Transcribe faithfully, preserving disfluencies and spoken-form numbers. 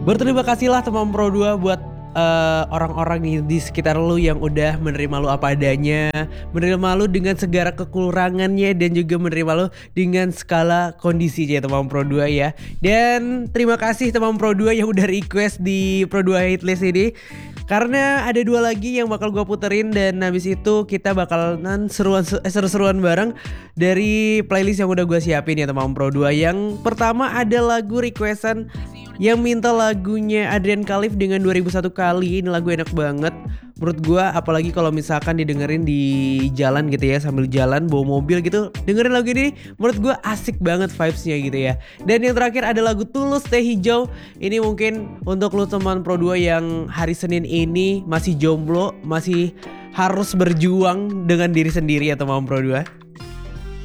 Berterima kasihlah teman Pro dua buat uh, orang-orang di, di sekitar lu yang udah menerima lu apa adanya, menerima lu dengan segala kekurangannya dan juga menerima lu dengan skala kondisi ya teman Pro dua ya. Dan terima kasih teman Pro dua yang udah request di Pro dua Hitlist ini. Karena ada dua lagi yang bakal gue puterin dan habis itu kita bakalan seruan seru-seruan bareng dari playlist yang udah gue siapin ya teman Pro dua. Yang pertama ada lagu requestan yang minta lagunya Adrian Khalif dengan dua ribu satu kali. Ini lagu enak banget menurut gue, apalagi kalau misalkan didengerin di jalan gitu ya, sambil jalan bawa mobil gitu, dengerin lagu ini menurut gue asik banget vibesnya gitu ya. Dan yang terakhir ada lagu Tulus Teh Hijau. Ini mungkin untuk lu teman Pro dua yang hari Senin ini masih jomblo, masih harus berjuang dengan diri sendiri ya teman Pro dua.